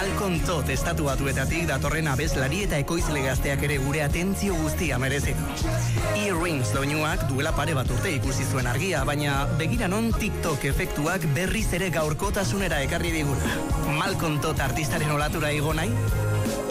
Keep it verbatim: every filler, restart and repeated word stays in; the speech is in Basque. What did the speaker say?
Malcolm Todd estatuatuetatik datorren abeslari eta ekoizle gazteak ere gure atentzio guztia merezi du. E-Rings doinuak duela pare bat urte ikusi zuen argia, baina begira non TikTok efektuak berriz ere gaurkotasunera ekarri diguna. Malcolm Todd artistaren olatura igo nahi?